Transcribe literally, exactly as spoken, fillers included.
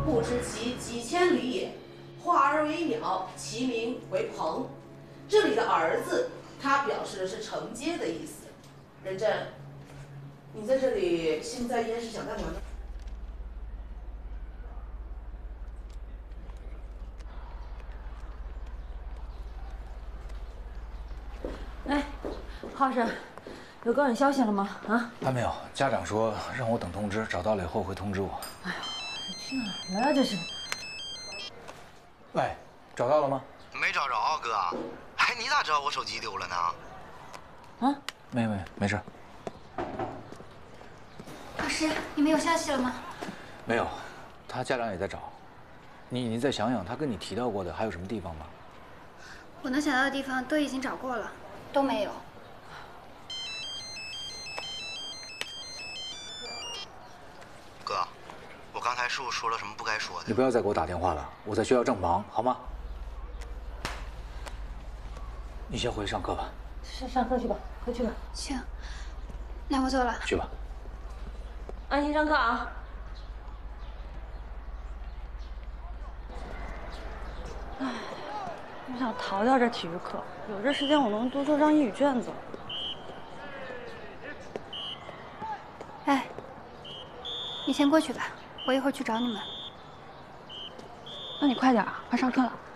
不知其几千里也。化而为鸟，其名为鹏。这里的儿字，它表示的是承接的意思。任正，你在这里心不在焉是想干嘛呢？ 哎，浩生，有高远消息了吗？啊？ 还没有，家长说让我等通知，找到了以后会通知我。 哎呀，这去哪儿了呀？这是。 喂，找到了吗？ 没找着啊，哥。哎，你咋知道我手机丢了呢？ 啊？ 没没没事。 老师，你们有消息了吗？ 没有，他家长也在找。你你再想想，他跟你提到过的还有什么地方吗？ 我能想到的地方都已经找过了，都没有。 哥，我刚才是不是说了什么不该说的？ 你不要再给我打电话了，我在学校正忙，好吗？你先回去上课吧。 上上课去吧，快去吧。 行，那我走了。 去吧。 安心上课啊。 唉，我想逃掉这体育课，有这时间我能多做张英语卷子。 哎，你先过去吧，我一会儿去找你们。 那你快点啊，快上课了。